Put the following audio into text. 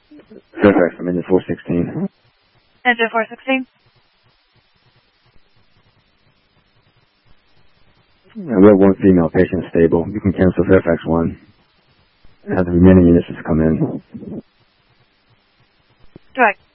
Fairfax, I'm engine 416. Engine 416. We have one female patient stable. You can cancel Fairfax 1. And have the remaining units just come in. Direct.